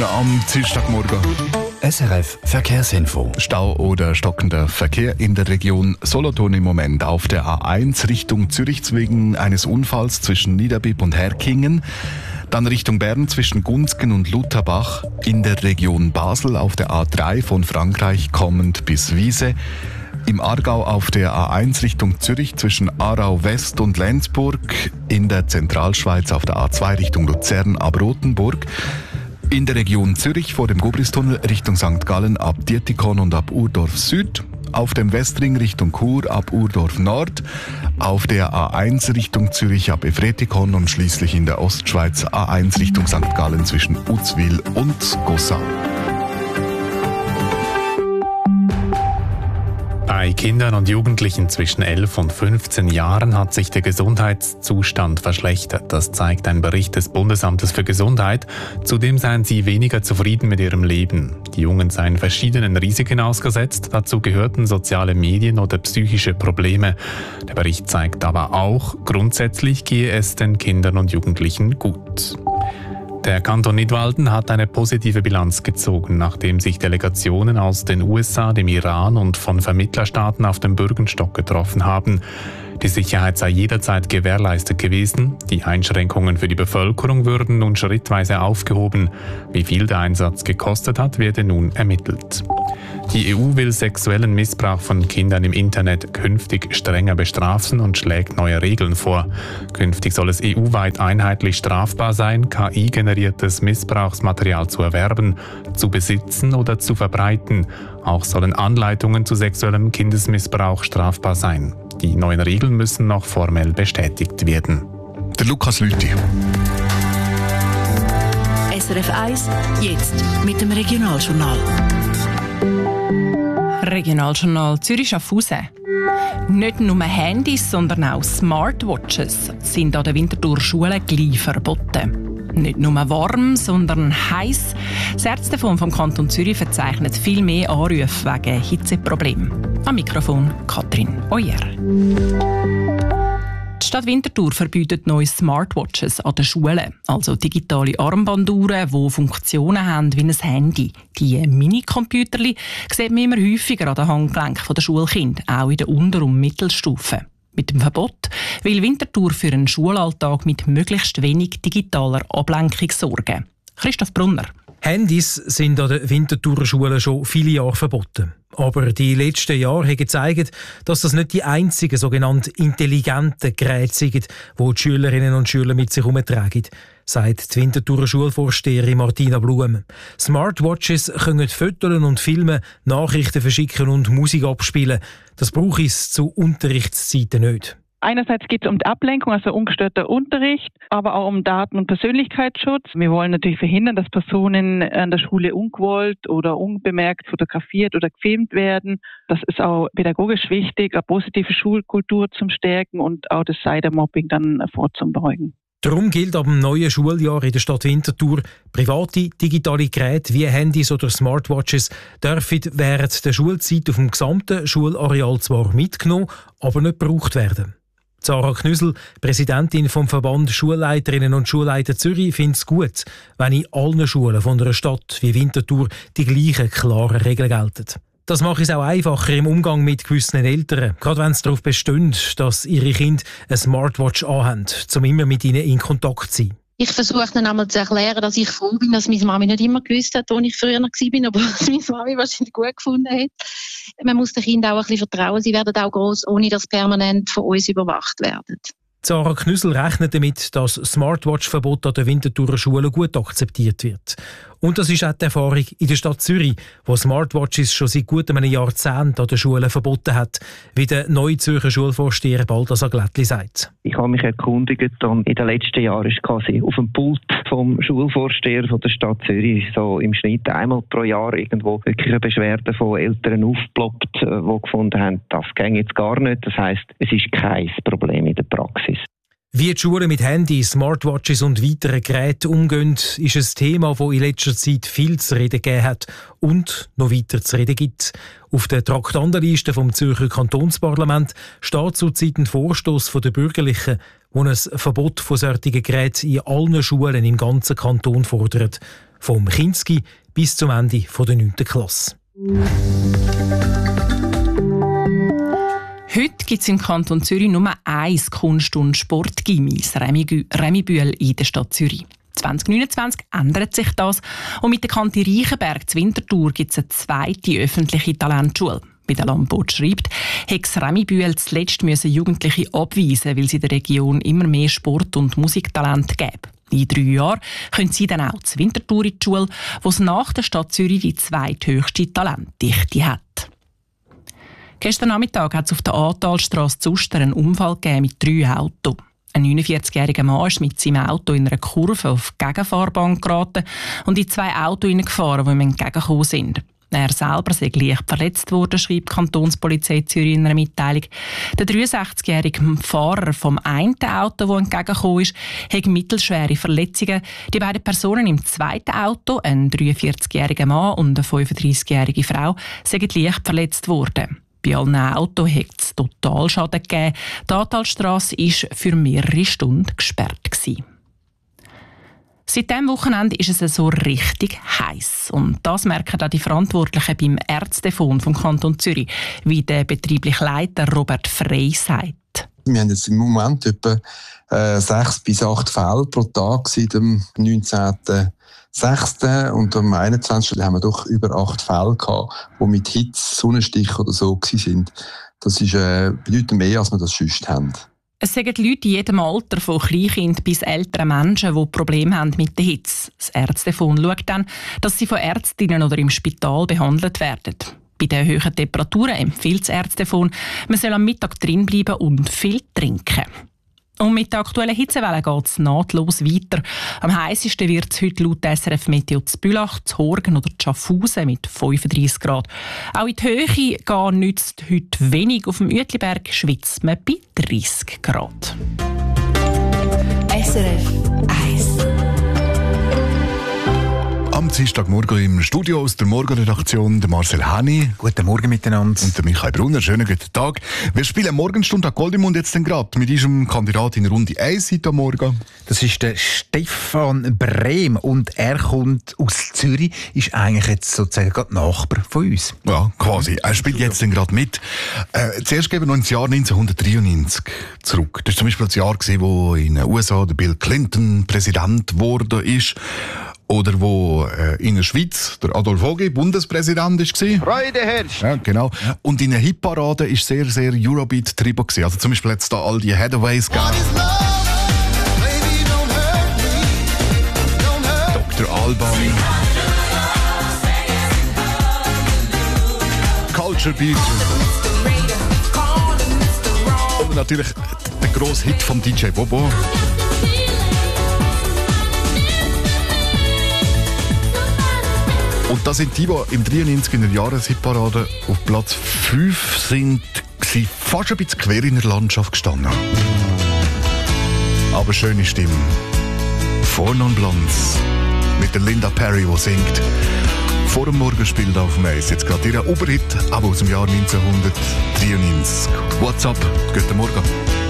am Dienstagmorgen. SRF Verkehrsinfo. Stau oder stockender Verkehr in der Region Solothurn im Moment auf der A1 Richtung Zürich wegen eines Unfalls zwischen Niederbipp und Herkingen. Dann Richtung Bern zwischen Gunzgen und Lutherbach. In der Region Basel auf der A3 von Frankreich kommend bis Wiese. Im Aargau auf der A1 Richtung Zürich zwischen Aarau West und Lenzburg. In der Zentralschweiz auf der A2 Richtung Luzern ab Rothenburg. In der Region Zürich vor dem Gubristunnel Richtung St. Gallen ab Dietikon und ab Urdorf Süd. Auf dem Westring Richtung Chur ab Urdorf Nord. Auf der A1 Richtung Zürich ab Efretikon und schließlich in der Ostschweiz A1 Richtung St. Gallen zwischen Uzwil und Gossau. Bei Kindern und Jugendlichen zwischen 11 und 15 Jahren hat sich der Gesundheitszustand verschlechtert. Das zeigt ein Bericht des Bundesamtes für Gesundheit. Zudem seien sie weniger zufrieden mit ihrem Leben. Die Jungen seien verschiedenen Risiken ausgesetzt. Dazu gehörten soziale Medien oder psychische Probleme. Der Bericht zeigt aber auch, grundsätzlich gehe es den Kindern und Jugendlichen gut. Der Kanton Nidwalden hat eine positive Bilanz gezogen, nachdem sich Delegationen aus den USA, dem Iran und von Vermittlerstaaten auf dem Bürgenstock getroffen haben. Die Sicherheit sei jederzeit gewährleistet gewesen. Die Einschränkungen für die Bevölkerung würden nun schrittweise aufgehoben. Wie viel der Einsatz gekostet hat, werde nun ermittelt. Die EU will sexuellen Missbrauch von Kindern im Internet künftig strenger bestrafen und schlägt neue Regeln vor. Künftig soll es EU-weit einheitlich strafbar sein, KI-generiertes Missbrauchsmaterial zu erwerben, zu besitzen oder zu verbreiten. Auch sollen Anleitungen zu sexuellem Kindesmissbrauch strafbar sein. Die neuen Regeln müssen noch formell bestätigt werden. Der Lukas Lüthi. SRF 1, jetzt mit dem Regionaljournal. Regionaljournal Zürich-Schaffhausen. Nicht nur Handys, sondern auch Smartwatches sind an den Winterthur Schulen gleich verboten. Nicht nur warm, sondern heiß. Das Ärztefonds vom Kanton Zürich verzeichnet viel mehr Anrufe wegen Hitzeproblemen. Am Mikrofon Katrin Oyer. Die Stadt Winterthur verbietet neue Smartwatches an den Schulen, also digitale Armbanduhren, die Funktionen haben wie ein Handy. Die Minicomputerli sieht man immer häufiger an den Handgelenken der Schulkinder, auch in der Unter- und Mittelstufe. Mit dem Verbot will Winterthur für einen Schulalltag mit möglichst wenig digitaler Ablenkung sorgen. Christoph Brunner. Handys sind an den Winterthurer Schulen schon viele Jahre verboten. Aber die letzten Jahre haben gezeigt, dass das nicht die einzigen sogenannten intelligenten Geräte sind, die die Schülerinnen und Schüler mit sich herumtragen, sagt die Winterthurer Schulvorsteherin Martina Blum. Smartwatches können fotografieren und filmen, Nachrichten verschicken und Musik abspielen. Das braucht es zu Unterrichtszeiten nicht. Einerseits geht es um die Ablenkung, also ungestörter Unterricht, aber auch um Daten- und Persönlichkeitsschutz. Wir wollen natürlich verhindern, dass Personen an der Schule ungewollt oder unbemerkt fotografiert oder gefilmt werden. Das ist auch pädagogisch wichtig, eine positive Schulkultur zum Stärken und auch das Cybermobbing dann vorzubeugen. Darum gilt ab dem neuen Schuljahr in der Stadt Winterthur, private digitale Geräte wie Handys oder Smartwatches dürfen während der Schulzeit auf dem gesamten Schulareal zwar mitgenommen, aber nicht gebraucht werden. Sarah Knüssel, Präsidentin vom Verband Schulleiterinnen und Schulleiter Zürich, findet es gut, wenn in allen Schulen von einer Stadt wie Winterthur die gleichen klaren Regeln gelten. Das macht es auch einfacher im Umgang mit gewissen Eltern, gerade wenn es darauf bestehen, dass ihre Kinder eine Smartwatch anhaben, um immer mit ihnen in Kontakt zu sein. Ich versuche dann einmal zu erklären, dass ich froh bin, dass meine Mami nicht immer gewusst hat, wo ich früher noch war, aber dass meine Mami wahrscheinlich gut gefunden hat. Man muss den Kindern auch ein bisschen vertrauen. Sie werden auch gross, ohne dass permanent von uns überwacht werden. Sarah Knüssel rechnet damit, dass das Smartwatch-Verbot an den Winterthurer Schulen gut akzeptiert wird. Und das ist auch die Erfahrung in der Stadt Zürich, wo Smartwatches schon seit gut einem Jahrzehnt an den Schulen verboten hat, wie der neue Zürcher Schulvorsteher Balthasar Glättli sagt. Ich habe mich erkundigt und in den letzten Jahren ist quasi auf dem Pult vom Schulvorsteher von der Stadt Zürich so im Schnitt einmal pro Jahr irgendwo wirklich eine Beschwerde von Eltern aufgeploppt, die gefunden haben, das geht jetzt gar nicht. Das heisst, es ist kein Problem in der Praxis. Wie die Schulen mit Handys, Smartwatches und weiteren Geräten umgehen, ist ein Thema, das in letzter Zeit viel zu reden gegeben hat und noch weiter zu reden gibt. Auf der Traktandenliste vom Zürcher Kantonsparlament steht zurzeit ein Vorstoss der Bürgerlichen, der ein Verbot von solchen Geräten in allen Schulen im ganzen Kanton fordert. vom Kinski bis zum Ende der 9. Klasse. Heute gibt es im Kanton Zürich nur ein Kunst- und Sportgymnasium, Remibühl in der Stadt Zürich. 2029 ändert sich das und mit der Kante Reichenberg zu Winterthur gibt es eine zweite öffentliche Talentschule. Wie der Landbot schreibt, hat Remibühl zuletzt Jugendliche abweisen, weil sie in der Region immer mehr Sport- und Musiktalent geben. In 3 Jahren können sie dann auch zu Winterthur in die Schule, wo es nach der Stadt Zürich die zweithöchste Talentdichte hat. Gestern Nachmittag hat es auf der Ahrtalstrasse zu Uster einen Unfall mit 3 Autos. Ein 49-jähriger Mann ist mit seinem Auto in einer Kurve auf die Gegenfahrbahn geraten und in 2 Autos hineingefahren, die ihm entgegengekommen sind. Er selber sei leicht verletzt worden, schreibt die Kantonspolizei Zürich in einer Mitteilung. Der 63-jährige Fahrer vom einen Auto, das entgegengekommen ist, hat mittelschwere Verletzungen. Die beiden Personen im zweiten Auto, ein 43-jähriger Mann und eine 35-jährige Frau, sind leicht verletzt worden. Bei allen Autos hat es Totalschaden gegeben. Die Ahrtalstrasse war für mehrere Stunden gesperrt. Seit diesem Wochenende ist es so richtig heiß. Und das merken auch die Verantwortlichen beim Ärztefonds vom Kanton Zürich, wie der betriebliche Leiter Robert Frey sagt. Wir haben jetzt im Moment etwa 6 bis 8 Fälle pro Tag seit dem 19.06. Und am 21. haben wir doch über 8 Fälle gehabt, die mit Hitze, Sonnenstich oder so waren. Das ist bedeutend mehr, als wir das sonst haben. Es sagen Leute in jedem Alter, von Kleinkind bis älteren Menschen, die Probleme haben mit der Hitze. Das Ärztefonds schaut dann, dass sie von Ärztinnen oder im Spital behandelt werden. Bei den hohen Temperaturen empfiehlt das Ärztefonds, man soll am Mittag drin bleiben und viel trinken. Und mit der aktuellen Hitzewelle geht es nahtlos weiter. Am heissesten wird es heute laut SRF Meteo zu Bülach, zu Horgen oder zu Schaffhausen mit 35 Grad. Auch in die Höhe gehen nützt heute wenig. Auf dem Uetliberg schwitzt man bei 30 Grad. SRF 1. Am Dienstagmorgen im Studio aus der Morgenredaktion der Marcel Hani. Guten Morgen miteinander. Und der Michael Brunner. Schönen guten Tag. Wir spielen Morgenstunde an Goldemund jetzt gerade mit unserem Kandidat in Runde 1 heute Morgen. Das ist der Stefan Brehm und er kommt aus Zürich, ist eigentlich jetzt sozusagen gerade Nachbar von uns. Ja, quasi. Er spielt jetzt gerade mit. Zuerst gehen wir noch ins Jahr 1993 zurück. Das war zum Beispiel das Jahr, wo in den USA der Bill Clinton Präsident geworden ist. Oder wo in der Schweiz der Adolf Hogi Bundespräsident war. Freude herrscht. Ja, genau. Und in der Hitparade war sehr, sehr Eurobeat-Tribo. Also zum Beispiel jetzt da all die Hathaway's gegeben. Dr. Alban. Culture Beat. Und natürlich der grosse Hit vom DJ Bobo. Und das sind die im 93 in der Jahreshitparade auf Platz 5 sind, fast ein bisschen quer in der Landschaft gestanden. Aber schöne Stimme. Four Non Blondes mit der Linda Perry, die singt. Vor dem Morgenspiel auf dem Eis. Jetzt gerade ihr Oberhit, aber aus dem Jahr 1993. What's up? Guten Morgen.